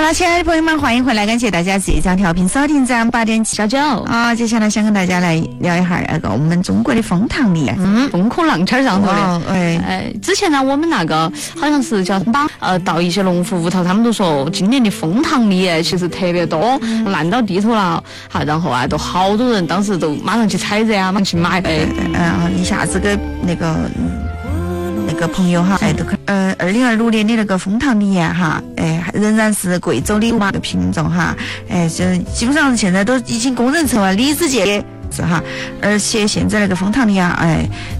了，亲爱的朋友们，欢迎回来，感谢大家即将调频收听咱8.7啊。接下来想跟大家来聊一下那个我们中国的枫糖梨， 风口浪尖上头的。之前呢，我们那个好像是叫到一些农户屋头，他们都说今年的枫糖梨其实特别多，烂到地头了。好，然后都好多人当时都马上去采摘啊，马上去买。 一下子给那个朋友哈，都2026年的那个枫糖梨哈，仍然是贵州的那个品种哈，就基本上现在都已经公认成为李子界是哈，而且现在那个枫糖梨